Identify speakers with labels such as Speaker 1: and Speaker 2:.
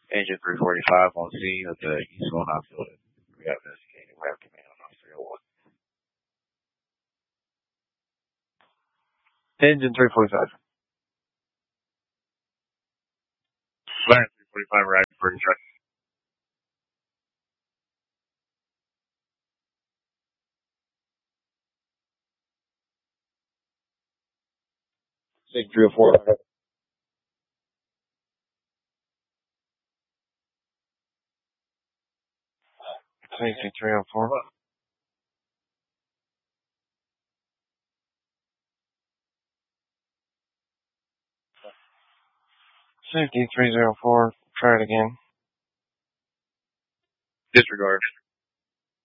Speaker 1: Engine 345 on scene at the Eastville Hospital. We have investigating. We have command on 301.
Speaker 2: Engine 345.
Speaker 1: Fire 345 right for the truck.
Speaker 2: Sig 304. Safety 304. Safety 304. Try it again.
Speaker 1: Disregard.